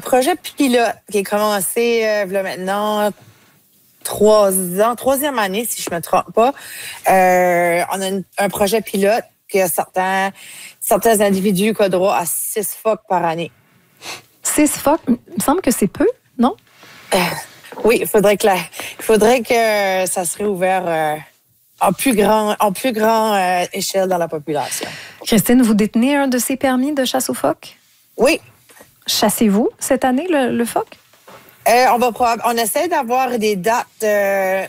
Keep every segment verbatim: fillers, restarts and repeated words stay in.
projet pilote qui est commencé euh, là, maintenant trois ans, troisième année, si je me trompe pas. Euh, on a une, un projet pilote qui a certains, certains individus qui ont droit à six phoques par année. Six phoques? Il me semble que c'est peu, non? Euh, oui, il faudrait que, la, il faudrait que ça serait ouvert euh, en plus grand, en plus grand euh, échelle dans la population. Christine, vous détenez un de ces permis de chasse aux phoques? Oui. Chassez-vous cette année le, le phoque? Euh, on, va, on essaie d'avoir des dates euh,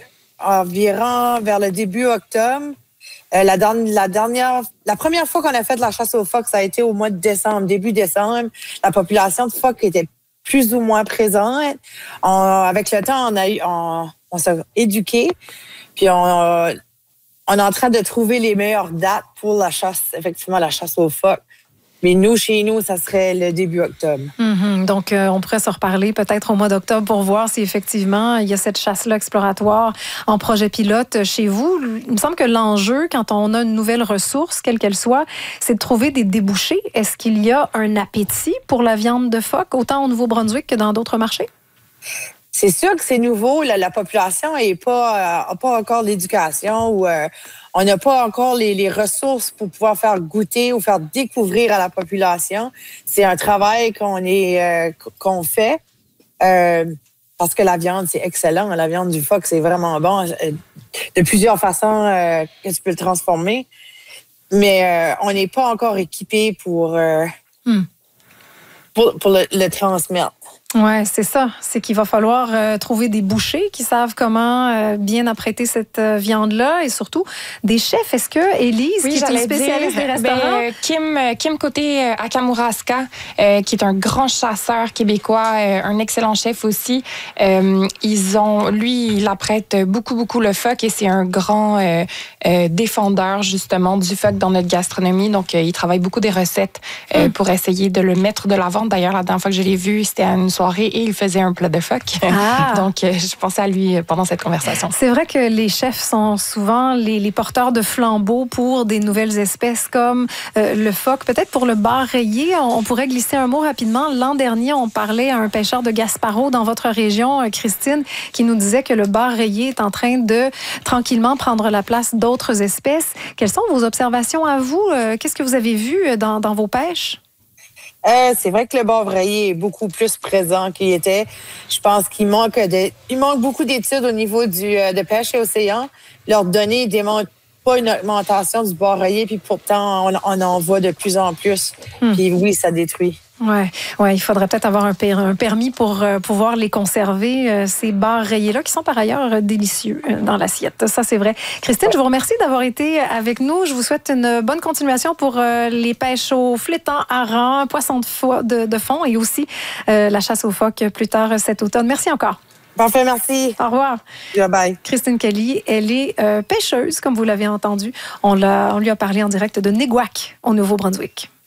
environ vers le début octobre. Euh, la, la dernière, la première fois qu'on a fait de la chasse aux phoques, ça a été au mois de décembre, début décembre. La population de phoques était plus ou moins présente. On, avec le temps, on a eu, on, on s'est éduqué, puis on, on est en train de trouver les meilleures dates pour la chasse, effectivement, la chasse aux phoques. Mais nous, chez nous, ça serait le début octobre. Mm-hmm. Donc, euh, on pourrait se reparler peut-être au mois d'octobre pour voir si effectivement il y a cette chasse-là exploratoire en projet pilote chez vous. Il me semble que l'enjeu, quand on a une nouvelle ressource, quelle qu'elle soit, c'est de trouver des débouchés. Est-ce qu'il y a un appétit pour la viande de phoque, autant au Nouveau-Brunswick que dans d'autres marchés? C'est sûr que c'est nouveau. La, la population n'a pas, euh, pas encore l'éducation ou euh, on n'a pas encore les, les ressources pour pouvoir faire goûter ou faire découvrir à la population. C'est un travail qu'on est euh, qu'on fait euh, parce que la viande, c'est excellent. La viande du phoque, c'est vraiment bon. De plusieurs façons euh, que tu peux le transformer. Mais euh, on n'est pas encore équipé pour, euh, hmm. pour, pour le, le transmettre. Oui, c'est ça. C'est qu'il va falloir euh, trouver des bouchers qui savent comment euh, bien apprêter cette euh, viande-là et surtout des chefs. Est-ce que Élise, oui, qui est une spécialiste dire, des restaurants? Ben, Kim, Kim Côté à Kamouraska, euh, qui est un grand chasseur québécois, euh, un excellent chef aussi. Euh, ils ont, lui, il apprête beaucoup, beaucoup le phoque et c'est un grand euh, euh, défendeur justement du phoque dans notre gastronomie. Donc, euh, il travaille beaucoup des recettes euh, mm. pour essayer de le mettre de l'avant. D'ailleurs, la dernière fois que je l'ai vu, c'était à une soirée et il faisait un plat de phoque. Ah. Donc, euh, je pensais à lui pendant cette conversation. C'est vrai que les chefs sont souvent les, les porteurs de flambeaux pour des nouvelles espèces comme euh, le phoque. Peut-être pour le bar rayé, on, on pourrait glisser un mot rapidement. L'an dernier, on parlait à un pêcheur de Gaspareau dans votre région, Christine, qui nous disait que le bar rayé est en train de tranquillement prendre la place d'autres espèces. Quelles sont vos observations à vous? Euh, qu'est-ce que vous avez vu dans, dans vos pêches? Euh, c'est vrai que le bar rayé est beaucoup plus présent qu'il était. Je pense qu'il manque de, il manque beaucoup d'études au niveau du euh, de pêche et océan. Leurs données ne démontrent pas une augmentation du bar rayé, puis pourtant on, on en voit de plus en plus. Hmm. Puis oui, ça détruit. Ouais, ouais, il faudrait peut-être avoir un, per- un permis pour euh, pouvoir les conserver, euh, ces bars rayés-là, qui sont par ailleurs euh, délicieux euh, dans l'assiette. Ça, c'est vrai. Christine, je vous remercie d'avoir été avec nous. Je vous souhaite une bonne continuation pour euh, les pêches aux flétans, harengs, poissons de, fo- de, de fond et aussi euh, la chasse aux phoques plus tard cet automne. Merci encore. Parfait, merci. Au revoir. Bye bye. Christine Kelly, elle est euh, pêcheuse, comme vous l'avez entendu. On, l'a, on lui a parlé en direct de Néguac, au Nouveau-Brunswick.